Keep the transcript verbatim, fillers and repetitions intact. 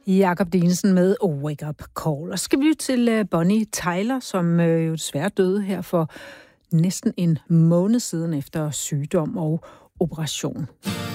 Jakob Dinesen med Wake Up Call. Og så skal vi til Bonnie Tyler, som jo desværre døde her for næsten en måned siden efter sygdom og operation.